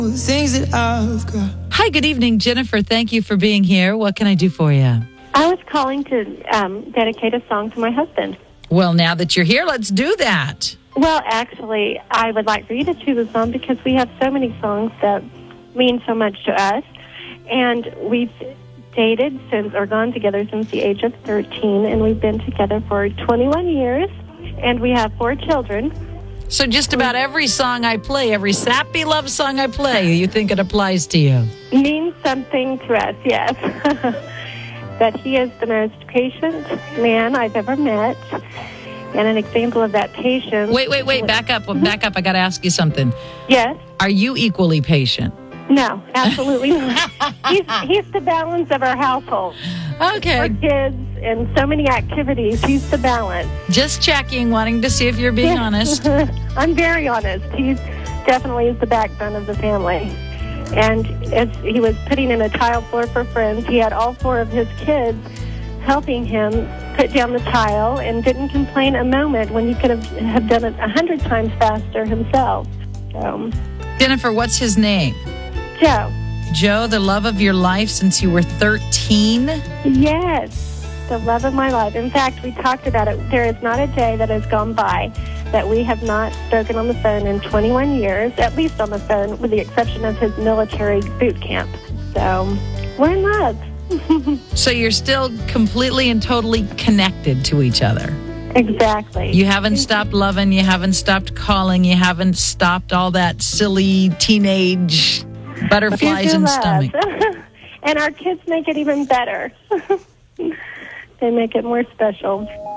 Things that I've got. Hi, good evening, Jennifer. Thank you for being here. What can I do for you? I was calling to dedicate a song to my husband. Well, now that you're here, let's do that. Well, actually, I would like for you to choose a song because we have so many songs that mean so much to us. And we've dated gone together since the age of 13, and we've been together for 21 years, and we have 4 children. So just about every song I play, every sappy love song I play, you think it applies to you? Means something to us, yes. That he is the most patient man I've ever met, and an example of that patience. Wait, back up. I got to ask you something. Yes? Are you equally patient? No, absolutely not. He's the balance of our household. Okay. Our kids and so many activities. He's the balance. Just checking, wanting to see if you're being honest. I'm very honest. He definitely is the backbone of the family. And as he was putting in a tile floor for friends, he had all 4 of his kids helping him put down the tile and didn't complain a moment when he could have done it 100 times faster himself. So, Jennifer, what's his name? Joe. Joe, the love of your life since you were 13? Yes, the love of my life. In fact, we talked about it. There is not a day that has gone by that we have not spoken on the phone in 21 years, at least on the phone, with the exception of his military boot camp. So, we're in love. So you're still completely and totally connected to each other? Exactly. You haven't stopped loving, you haven't stopped calling, you haven't stopped all that silly teenage butterflies in the stomach. And our kids make it even better. They make it more special.